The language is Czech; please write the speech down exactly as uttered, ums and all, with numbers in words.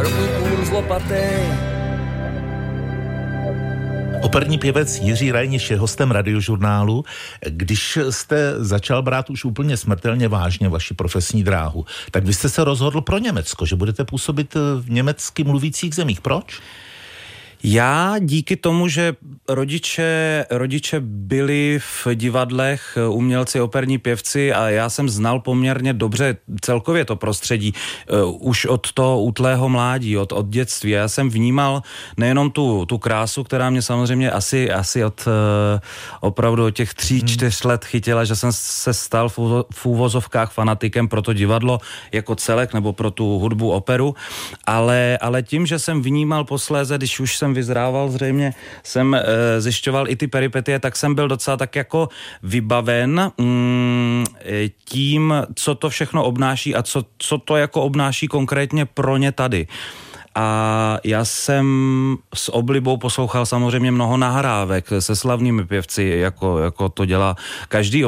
první kůl z lopaty. Operní pěvec Jiří Reiniš je hostem Radiožurnálu. Když jste začal brát už úplně smrtelně vážně vaši profesní dráhu, tak vy jste se rozhodl pro Německo, že budete působit v německy mluvících zemích. Proč? Já díky tomu, že rodiče, rodiče byli v divadlech, umělci, operní pěvci a já jsem znal poměrně dobře celkově to prostředí uh, už od toho útlého mládí, od, od dětství. Já jsem vnímal nejenom tu, tu krásu, která mě samozřejmě asi, asi od uh, opravdu od těch tří, hmm. čtyř let chytila, že jsem se stal v, v úvozovkách fanatikem pro to divadlo jako celek nebo pro tu hudbu, operu, ale, ale tím, že jsem vnímal posléze, když už jsem vyzrával, zřejmě jsem e, zjišťoval i ty peripetie, tak jsem byl docela tak jako vybaven mm, tím, co to všechno obnáší a co, co to jako obnáší konkrétně pro ně tady. A já jsem s oblibou poslouchal samozřejmě mnoho nahrávek se slavnými pěvci, jako, jako to dělá každý